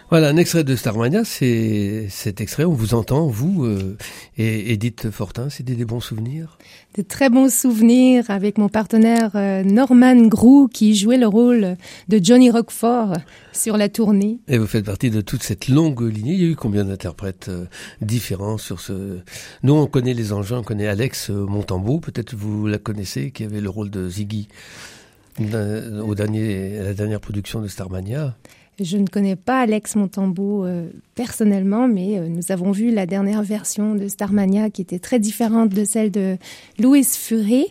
Voilà, un extrait de Starmania, c'est cet extrait, on vous entend, vous et Edith Fortin, c'est des bons souvenirs? De très bons souvenirs avec mon partenaire Norman Grou qui jouait le rôle de Johnny Roquefort sur la tournée. Et vous faites partie de toute cette longue lignée. Il y a eu combien d'interprètes différents sur ce... Nous, on connaît les engins, on connaît Alex Montembeault, peut-être vous la connaissez, qui avait le rôle de Ziggy à la dernière production de Starmania. Je ne connais pas Alex Montembeault personnellement, mais nous avons vu la dernière version de Starmania qui était très différente de celle de Louis Furet.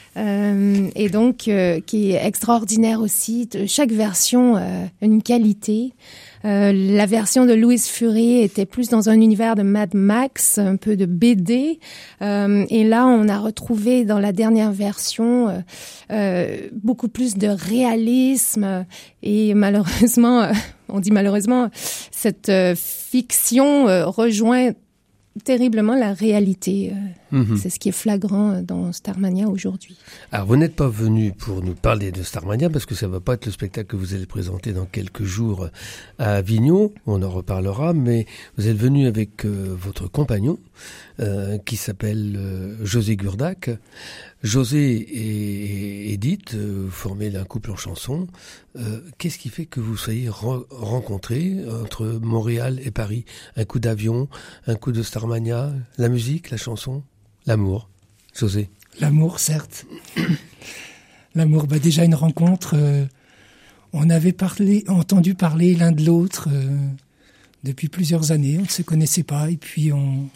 Et donc qui est extraordinaire aussi. Chaque version a une qualité. La version de Louis Furet était plus dans un univers de Mad Max, un peu de BD. Et là, on a retrouvé dans la dernière version beaucoup plus de réalisme. Et malheureusement, on dit malheureusement, cette fiction rejoint terriblement la réalité. C'est ce qui est flagrant dans Starmania aujourd'hui. Alors, vous n'êtes pas venu pour nous parler de Starmania parce que ça ne va pas être le spectacle que vous allez présenter dans quelques jours à Avignon. On en reparlera, mais vous êtes venu avec votre compagnon qui s'appelle José Gurdac. José et Edith, formez un couple en chanson. Qu'est-ce qui fait que vous soyez rencontrés entre Montréal et Paris? Un coup d'avion, un coup de Starmania, la musique, la chanson, l'amour. José? L'amour, certes. L'amour, déjà une rencontre. On avait entendu parler l'un de l'autre depuis plusieurs années. On ne se connaissait pas et puis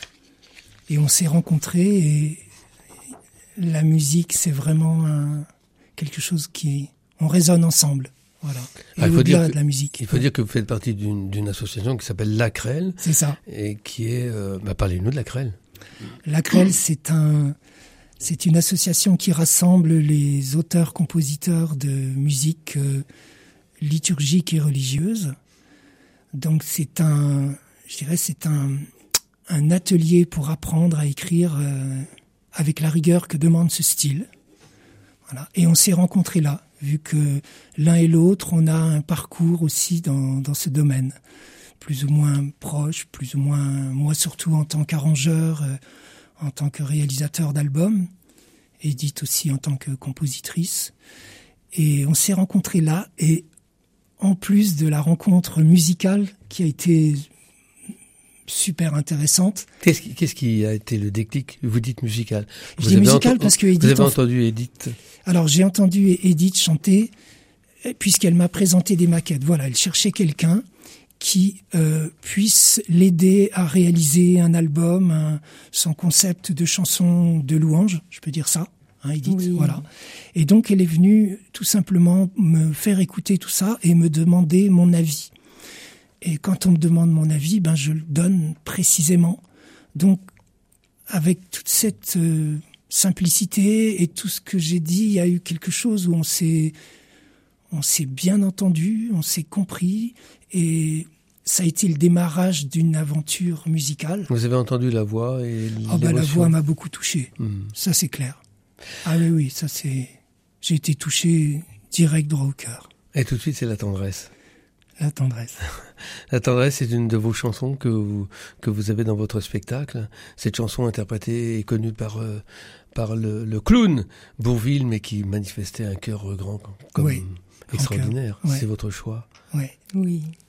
on s'est rencontrés et la musique, c'est vraiment quelque chose on résonne ensemble. Voilà. Et au-delà de la musique. Il faut dire que vous faites partie d'une association qui s'appelle l'ACREL. C'est ça. Et qui est... parlez-nous de l'ACREL. L'ACREL, c'est une association qui rassemble les auteurs-compositeurs de musique liturgique et religieuse. Donc c'est un atelier pour apprendre à écrire avec la rigueur que demande ce style. Voilà. Et on s'est rencontrés là, vu que l'un et l'autre, on a un parcours aussi dans ce domaine, plus ou moins proche, plus ou moins, moi surtout en tant qu'arrangeur, en tant que réalisateur d'albums, Edith aussi en tant que compositrice. Et on s'est rencontrés là, et en plus de la rencontre musicale qui a été super intéressante. Qu'est-ce qui a été le déclic? Vous dites musical. Je dis musical parce que Edith... Vous avez entendu Edith? Alors, j'ai entendu Edith chanter puisqu'elle m'a présenté des maquettes. Voilà, elle cherchait quelqu'un qui puisse l'aider à réaliser un album, son concept de chanson de louange, je peux dire ça, hein, Edith, oui. Voilà. Et donc, elle est venue tout simplement me faire écouter tout ça et me demander mon avis. Et quand on me demande mon avis, je le donne précisément. Donc, avec toute cette simplicité et tout ce que j'ai dit, il y a eu quelque chose où on s'est bien entendu, on s'est compris, et ça a été le démarrage d'une aventure musicale. Vous avez entendu la voix et la voix m'a beaucoup touché. Ça, c'est clair. Ah oui, ça c'est... J'ai été touché direct droit au cœur. Et tout de suite, c'est la tendresse. La tendresse. La tendresse, c'est une de vos chansons que vous avez dans votre spectacle. Cette chanson interprétée et connue par le clown Bourvil, mais qui manifestait un cœur grand comme extraordinaire. Ouais. C'est votre choix. Ouais. Oui.